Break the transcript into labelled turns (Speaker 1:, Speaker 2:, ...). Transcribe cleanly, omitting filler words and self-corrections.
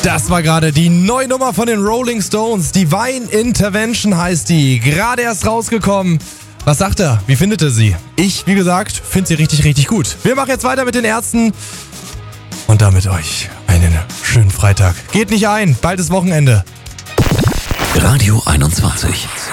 Speaker 1: Das war gerade die neue Nummer von den Rolling Stones. Divine Intervention heißt die. Gerade erst rausgekommen. Was sagt er? Wie findet er sie? Ich, wie gesagt, finde sie richtig, richtig gut. Wir machen jetzt weiter mit den Ärzten. Und damit euch einen schönen Freitag. Geht nicht ein, bald ist Wochenende.
Speaker 2: Radio 21.